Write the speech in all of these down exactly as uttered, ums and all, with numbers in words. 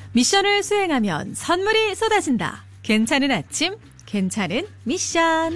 미션을 수행하면 선물이 쏟아진다. 괜찮은 아침, 괜찮은 미션.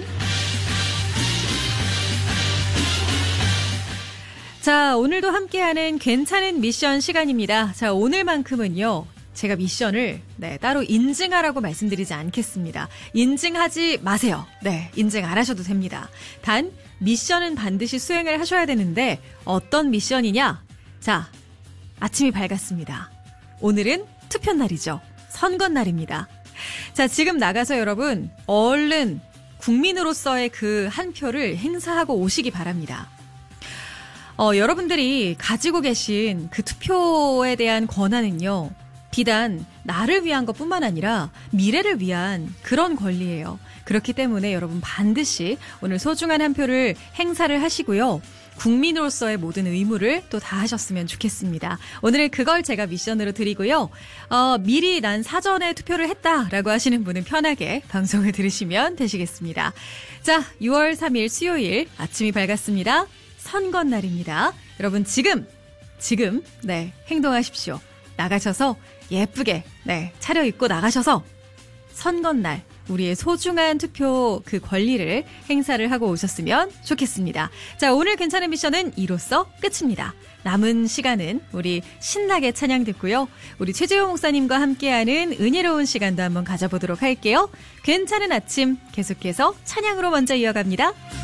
자, 오늘도 함께하는 괜찮은 미션 시간입니다. 자, 오늘만큼은요, 제가 미션을 네, 따로 인증하라고 말씀드리지 않겠습니다. 인증하지 마세요. 네, 인증 안 하셔도 됩니다. 단 미션은 반드시 수행을 하셔야 되는데 어떤 미션이냐? 자, 아침이 밝았습니다. 오늘은 투표 날이죠. 선거 날입니다. 자, 지금 나가서 여러분 얼른 국민으로서의 그 한 표를 행사하고 오시기 바랍니다. 어, 여러분들이 가지고 계신 그 투표에 대한 권한은요, 비단 나를 위한 것뿐만 아니라 미래를 위한 그런 권리예요. 그렇기 때문에 여러분 반드시 오늘 소중한 한 표를 행사를 하시고요. 국민으로서의 모든 의무를 또 다 하셨으면 좋겠습니다. 오늘은 그걸 제가 미션으로 드리고요. 어, 미리 난 사전에 투표를 했다라고 하시는 분은 편하게 방송을 들으시면 되시겠습니다. 자, 유월 삼일 수요일 아침이 밝았습니다. 선거 날입니다. 여러분 지금 지금 네 행동하십시오. 나가셔서 예쁘게 네 차려입고 나가셔서 선거날 우리의 소중한 투표 그 권리를 행사를 하고 오셨으면 좋겠습니다. 자, 오늘 괜찮은 미션은 이로써 끝입니다. 남은 시간은 우리 신나게 찬양 듣고요. 우리 최재호 목사님과 함께하는 은혜로운 시간도 한번 가져보도록 할게요. 괜찮은 아침 계속해서 찬양으로 먼저 이어갑니다.